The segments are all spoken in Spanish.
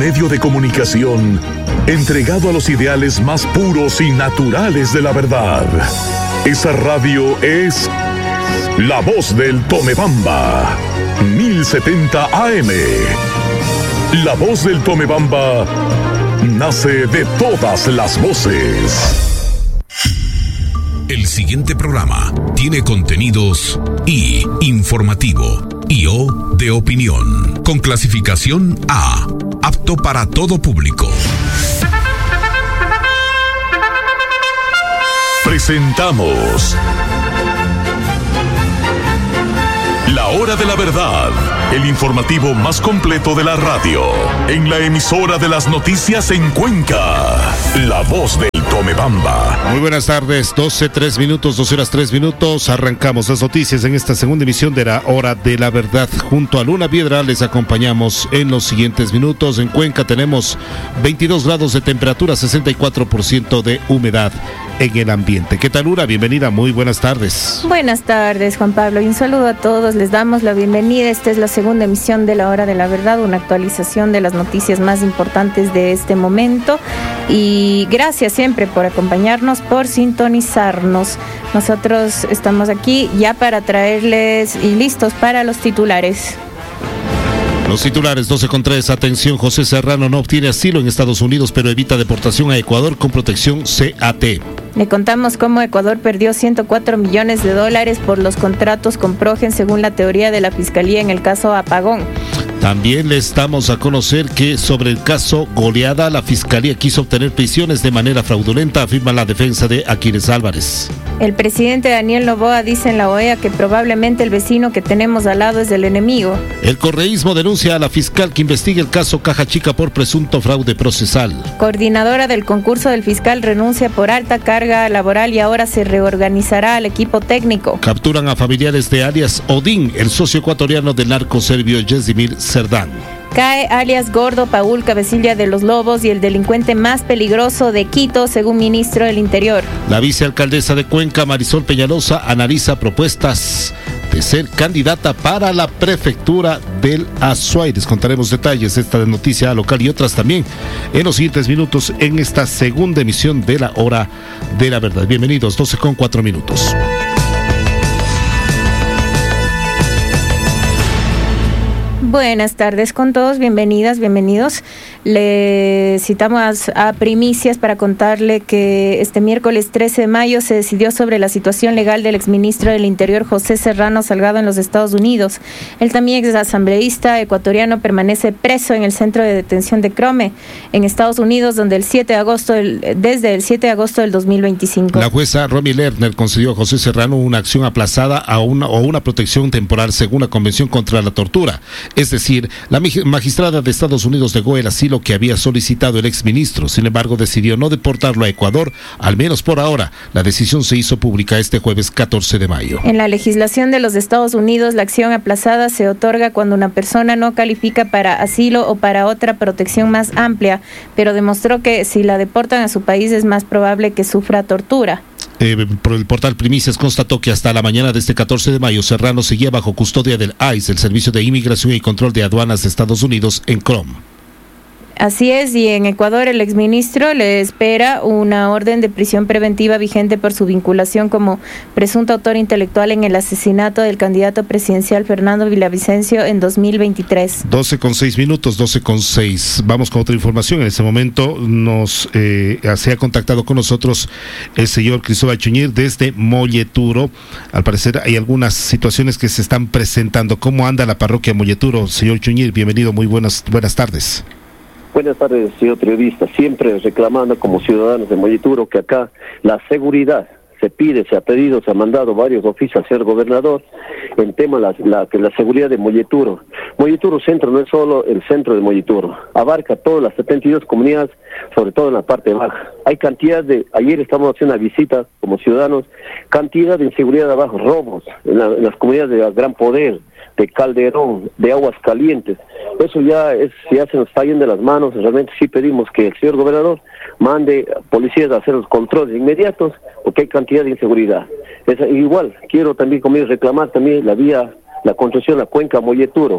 medio de comunicación entregado a los ideales más puros y naturales de la verdad. Esa radio es La Voz del Tomebamba, 1070 AM. La Voz del Tomebamba nace de todas las voces. El siguiente programa tiene contenidos I, informativo, y O, de opinión, con clasificación A, apto para todo público. Presentamos La Hora de la Verdad, el informativo más completo de la radio, en la emisora de las noticias en Cuenca, La Voz del Tomebamba. Muy buenas tardes, 12 horas 3 minutos, arrancamos las noticias en esta segunda emisión de La Hora de la Verdad. Junto a Luna Piedra les acompañamos en los siguientes minutos. En Cuenca tenemos 22 grados de temperatura, 64% de humedad en el ambiente. ¿Qué tal, Luna? Bienvenida, muy buenas tardes. Buenas tardes, Juan Pablo, y un saludo a todos. Les damos la bienvenida. Esta es la segunda emisión de La Hora de la Verdad, una actualización de las noticias más importantes de este momento. Y gracias siempre por acompañarnos, por sintonizarnos. Nosotros estamos aquí ya para traerles y listos para los titulares. Los titulares 12:3. Atención, José Serrano no obtiene asilo en Estados Unidos, pero evita deportación a Ecuador con protección CAT. Le contamos cómo Ecuador perdió $104 millones por los contratos con Progen, según la teoría de la Fiscalía en el caso Apagón. También le estamos a conocer que sobre el caso Goleada, la Fiscalía quiso obtener prisiones de manera fraudulenta, afirma la defensa de Aquiles Álvarez. El presidente Daniel Noboa dice en la OEA que probablemente el vecino que tenemos al lado es el enemigo. El correísmo denuncia a la fiscal que investigue el caso Caja Chica por presunto fraude procesal. Coordinadora del concurso del fiscal renuncia por alta carga laboral y ahora se reorganizará al equipo técnico. Capturan a familiares de alias Odín, el socio ecuatoriano del narco serbio Yezdimir Serdán. Cae alias Gordo Paul, cabecilla de los Lobos y el delincuente más peligroso de Quito, según ministro del Interior. La vicealcaldesa de Cuenca, Marisol Peñalosa, analiza propuestas de ser candidata para la prefectura del Azuay. Les contaremos detalles de esta noticia local y otras también en los siguientes minutos en esta segunda emisión de La Hora de la Verdad. Bienvenidos, 12:4. Buenas tardes con todos, bienvenidas, bienvenidos. Le citamos a Primicias para contarle que este miércoles 13 de mayo se decidió sobre la situación legal del exministro del Interior José Serrano Salgado en los Estados Unidos. Él también ex asambleísta ecuatoriano permanece preso en el centro de detención de Crome, en Estados Unidos, donde desde el 7 de agosto del 2025. La jueza Romy Lerner concedió a José Serrano una acción aplazada o una protección temporal según la Convención contra la Tortura. Es decir, la magistrada de Estados Unidos negó el asilo que había solicitado el exministro. Sin embargo, decidió no deportarlo a Ecuador, al menos por ahora. La decisión se hizo pública este jueves 14 de mayo. En la legislación de los Estados Unidos, la acción aplazada se otorga cuando una persona no califica para asilo o para otra protección más amplia, pero demostró que si la deportan a su país es más probable que sufra tortura. Por el portal Primicias constató que hasta la mañana de este 14 de mayo Serrano seguía bajo custodia del ICE, el Servicio de Inmigración y Control de Aduanas de Estados Unidos, en Chrome. Así es, y en Ecuador el exministro le espera una orden de prisión preventiva vigente por su vinculación como presunto autor intelectual en el asesinato del candidato presidencial Fernando Villavicencio en 2023. 12:06. Vamos con otra información. En este momento se ha contactado con nosotros el señor Cristóbal Chuñir desde Molleturo. Al parecer hay algunas situaciones que se están presentando. ¿Cómo anda la parroquia Molleturo? Señor Chuñir, bienvenido, muy buenas tardes. Buenas tardes, señor periodista. Siempre reclamando como ciudadanos de Molleturo que acá la seguridad se pide, se ha pedido, se ha mandado varios oficios al señor gobernador en tema de la seguridad de Molleturo. Molleturo Centro no es solo el centro de Molleturo, abarca todas las 72 comunidades, sobre todo en la parte baja. Hay cantidad ayer estamos haciendo una visita como ciudadanos, cantidad de inseguridad abajo, robos en las comunidades de Gran Poder, de Calderón, de Aguas Calientes. Eso ya se nos está yendo de las manos. Realmente sí pedimos que el señor gobernador mande policías a hacer los controles inmediatos, porque hay cantidad de inseguridad. Igual, quiero también reclamar también la construcción de la cuenca Molleturo.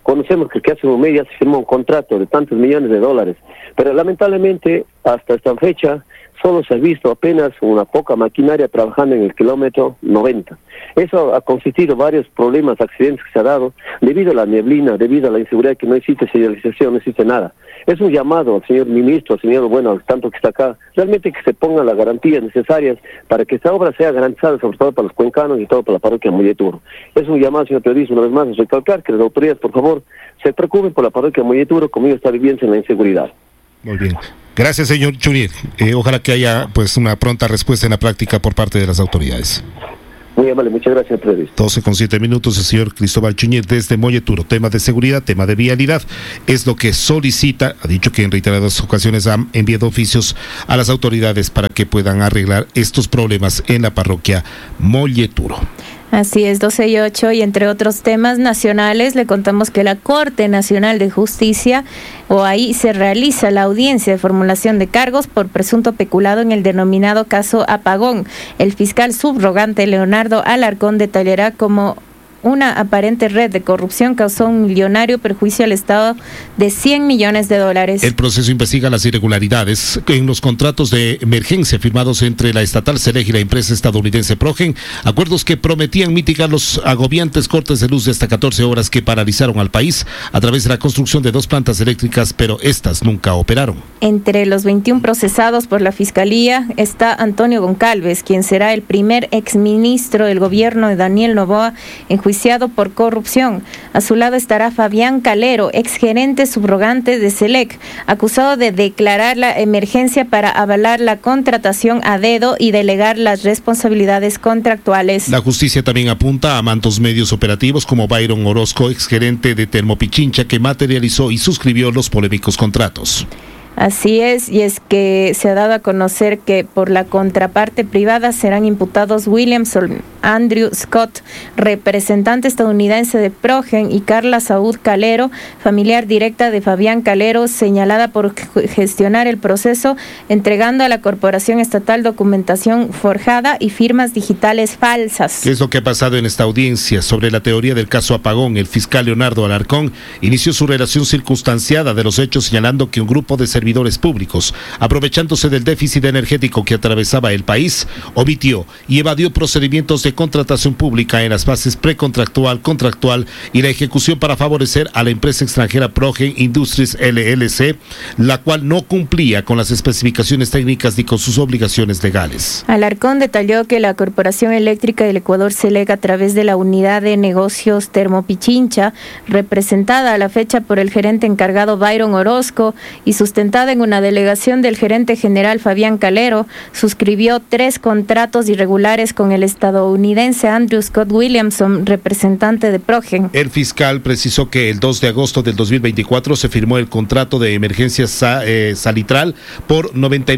conocemos que hace un mes ya se firmó un contrato de tantos millones de dólares, pero lamentablemente hasta esta fecha solo se ha visto apenas una poca maquinaria trabajando en el kilómetro 90. Eso ha consistido varios problemas, accidentes que se ha dado debido a la neblina, debido a la inseguridad, que no existe señalización, no existe nada. Es un llamado al señor ministro, señor, bueno, tanto que está acá, realmente que se pongan las garantías necesarias para que esta obra sea garantizada, sobre todo para los cuencanos y todo para la parroquia Molleturo. Es un llamado, señor periodista, una vez más, a recalcar que las autoridades, por favor, se preocupen por la parroquia Molleturo, como ellos están viviendo en la inseguridad. Muy bien. Gracias, señor Chunier. Ojalá que haya pues una pronta respuesta en la práctica por parte de las autoridades. Muy amable, muchas gracias, periodista. 12:07, el señor Cristóbal Chunier desde Molleturo. Tema de seguridad, tema de vialidad, es lo que solicita. Ha dicho que en reiteradas ocasiones han enviado oficios a las autoridades para que puedan arreglar estos problemas en la parroquia Molleturo. Así es, 12:08, y entre otros temas nacionales le contamos que la Corte Nacional de Justicia, OAI, se realiza la audiencia de formulación de cargos por presunto peculado en el denominado caso Apagón. El fiscal subrogante Leonardo Alarcón detallará cómo una aparente red de corrupción causó un millonario perjuicio al Estado de $100 millones. El proceso investiga las irregularidades en los contratos de emergencia firmados entre la estatal Celeg y la empresa estadounidense Progen, acuerdos que prometían mitigar los agobiantes cortes de luz de hasta 14 horas que paralizaron al país a través de la construcción de 2 plantas eléctricas, pero estas nunca operaron. Entre los 21 procesados por la Fiscalía está Antonio Goncalves, quien será el primer exministro del gobierno de Daniel Noboa enjuiciado por corrupción. A su lado estará Fabián Calero, exgerente subrogante de Celeg, acusado de declarar la emergencia para avalar la contratación a dedo y delegar las responsabilidades contractuales. La justicia también apunta a mantos medios operativos como Byron Orozco, exgerente de Termopichincha, que materializó y suscribió los polémicos contratos. Así es, y es que se ha dado a conocer que por la contraparte privada serán imputados Williamson Andrew Scott, representante estadounidense de Progen, y Carla Saúd Calero, familiar directa de Fabián Calero, señalada por gestionar el proceso entregando a la corporación estatal documentación forjada y firmas digitales falsas. ¿Qué es lo que ha pasado en esta audiencia? Sobre la teoría del caso Apagón, el fiscal Leonardo Alarcón inició su relación circunstanciada de los hechos, señalando que un grupo de servidores públicos, aprovechándose del déficit energético que atravesaba el país, omitió y evadió procedimientos de contratación pública en las fases precontractual, contractual y la ejecución para favorecer a la empresa extranjera Progen Industries LLC, la cual no cumplía con las especificaciones técnicas ni con sus obligaciones legales. Alarcón detalló que la Corporación Eléctrica del Ecuador Celeg, a través de la unidad de negocios Termopichincha, representada a la fecha por el gerente encargado Byron Orozco y sustentada en una delegación del gerente general Fabián Calero, suscribió 3 contratos irregulares con el estadounidense Andrew Scott Williamson, representante de Progen. El fiscal precisó que el 2 de agosto del 2024 se firmó el contrato de emergencia salitral por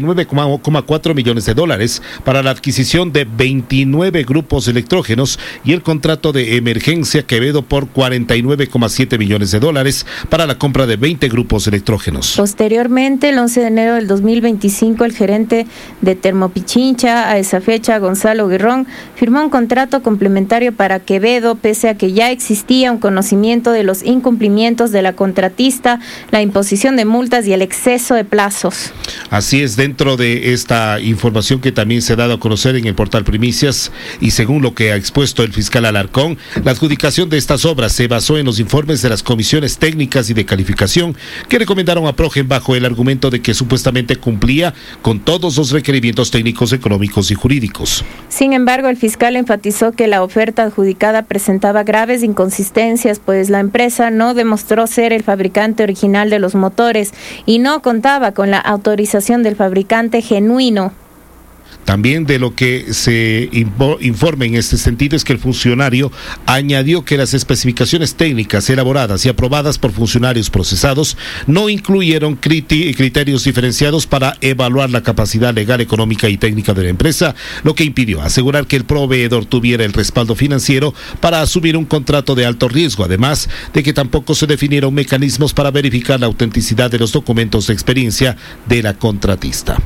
$99,4 millones para la adquisición de 29 grupos electrógenos, y el contrato de emergencia Quevedo por $49,7 millones para la compra de 20 grupos electrógenos. Posteriormente, el 11 de enero del 2025, el gerente de Termopichincha, a esa fecha, Gonzalo Guerrón, firmó un contrato complementario para Quevedo, pese a que ya existía un conocimiento de los incumplimientos de la contratista, la imposición de multas y el exceso de plazos. Así es, dentro de esta información que también se ha dado a conocer en el portal Primicias, y según lo que ha expuesto el fiscal Alarcón, la adjudicación de estas obras se basó en los informes de las comisiones técnicas y de calificación que recomendaron a Progen bajo el argumento de que supuestamente cumplía con todos los requerimientos técnicos, económicos y jurídicos. Sin embargo, el fiscal enfatizó que la oferta adjudicada presentaba graves inconsistencias, pues la empresa no demostró ser el fabricante original de los motores y no contaba con la autorización del fabricante genuino. También de lo que se informa en este sentido es que el funcionario añadió que las especificaciones técnicas elaboradas y aprobadas por funcionarios procesados no incluyeron criterios diferenciados para evaluar la capacidad legal, económica y técnica de la empresa, lo que impidió asegurar que el proveedor tuviera el respaldo financiero para asumir un contrato de alto riesgo, además de que tampoco se definieron mecanismos para verificar la autenticidad de los documentos de experiencia de la contratista.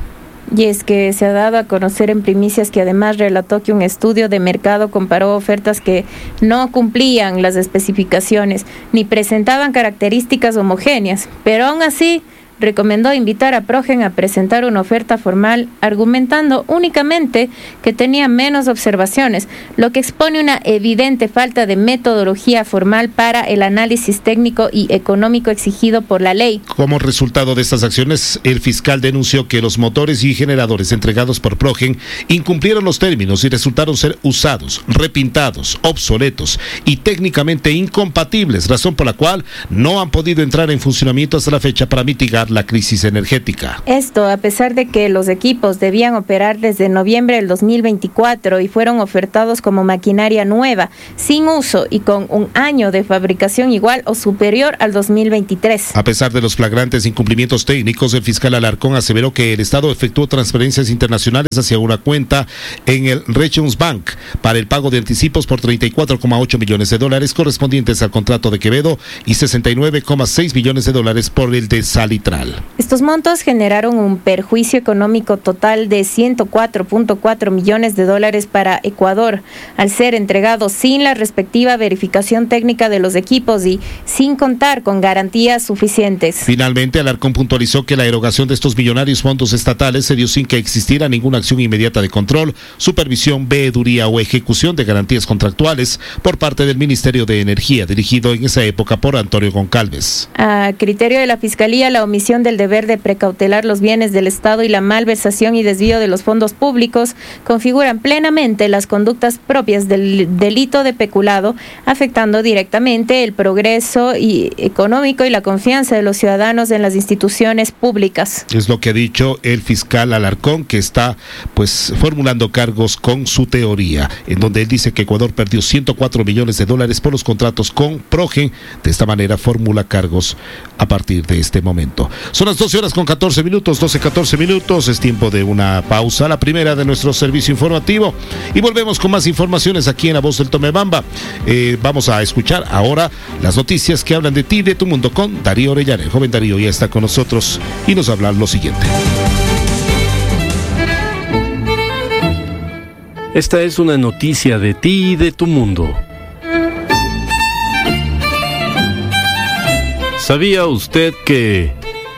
Y es que se ha dado a conocer en primicias que además relató que un estudio de mercado comparó ofertas que no cumplían las especificaciones ni presentaban características homogéneas, pero aún así recomendó invitar a Progen a presentar una oferta formal, argumentando únicamente que tenía menos observaciones, lo que expone una evidente falta de metodología formal para el análisis técnico y económico exigido por la ley. Como resultado de estas acciones, el fiscal denunció que los motores y generadores entregados por Progen incumplieron los términos y resultaron ser usados, repintados, obsoletos y técnicamente incompatibles, razón por la cual no han podido entrar en funcionamiento hasta la fecha para mitigar la crisis energética. Esto a pesar de que los equipos debían operar desde noviembre del 2024 y fueron ofertados como maquinaria nueva, sin uso y con un año de fabricación igual o superior al 2023. A pesar de los flagrantes incumplimientos técnicos, el fiscal Alarcón aseveró que el Estado efectuó transferencias internacionales hacia una cuenta en el Reichsbank para el pago de anticipos por $34,8 millones correspondientes al contrato de Quevedo y $69,6 millones por el de Salitral. Estos montos generaron un perjuicio económico total de $104.4 millones para Ecuador, al ser entregados sin la respectiva verificación técnica de los equipos y sin contar con garantías suficientes. Finalmente, Alarcón puntualizó que la erogación de estos millonarios fondos estatales se dio sin que existiera ninguna acción inmediata de control, supervisión, veeduría o ejecución de garantías contractuales por parte del Ministerio de Energía, dirigido en esa época por Antonio Goncalves. A criterio de la Fiscalía, la omisión del deber de precautelar los bienes del Estado y la malversación y desvío de los fondos públicos configuran plenamente las conductas propias del delito de peculado, afectando directamente el progreso económico y la confianza de los ciudadanos en las instituciones públicas. Es lo que ha dicho el fiscal Alarcón, que está formulando cargos con su teoría, en donde él dice que Ecuador perdió $104 millones por los contratos con Progen. De esta manera formula cargos a partir de este momento. Son las 12:14 minutos, 12:14 minutos, es tiempo de una pausa, la primera de nuestro servicio informativo, y volvemos con más informaciones aquí en La Voz del Tomebamba. Vamos a escuchar ahora las noticias que hablan de ti y de tu mundo con Darío Orellana. El joven Darío ya está con nosotros y nos habla lo siguiente. Esta es una noticia de ti y de tu mundo. ¿Sabía usted que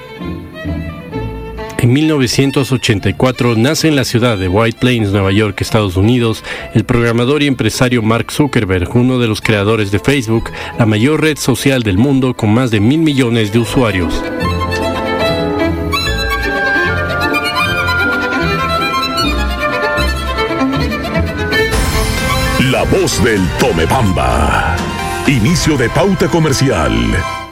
en 1984 nace en la ciudad de White Plains, Nueva York, Estados Unidos, el programador y empresario Mark Zuckerberg, uno de los creadores de Facebook, la mayor red social del mundo con más de 1.000 millones de usuarios? La Voz del Tomebamba. Inicio de pauta comercial.